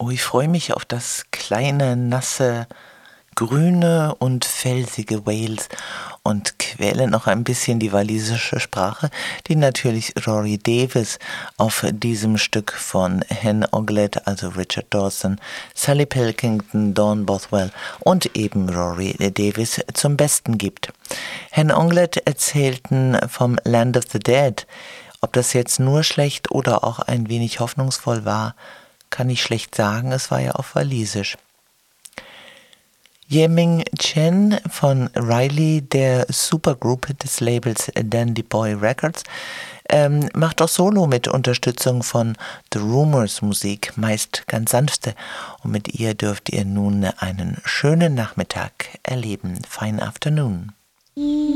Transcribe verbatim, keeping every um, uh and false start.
Oh, ich freue mich auf das kleine, nasse, grüne und felsige Wales und quäle noch ein bisschen die walisische Sprache, die natürlich Rory Davies auf diesem Stück von Hen Oglet, also Richard Dawson, Sally Pilkington, Dawn Bothwell und eben Rory Davies zum Besten gibt. Hen Oglet erzählten vom Land of the Dead. Ob das jetzt nur schlecht oder auch ein wenig hoffnungsvoll war, kann ich schlecht sagen, es war ja auf Walisisch. Yeming Chen von Riley, der Supergroup des Labels Dandy Boy Records, ähm, macht auch Solo mit Unterstützung von The Rumors Musik, meist ganz sanfte. Und mit ihr dürft ihr nun einen schönen Nachmittag erleben. Fine afternoon.